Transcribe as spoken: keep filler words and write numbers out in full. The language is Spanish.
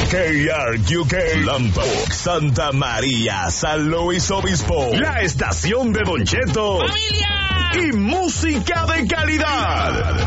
K R Q K, Lambok, Santa María, San Luis Obispo, la estación de Don Cheto, ¡Familia! y música de calidad.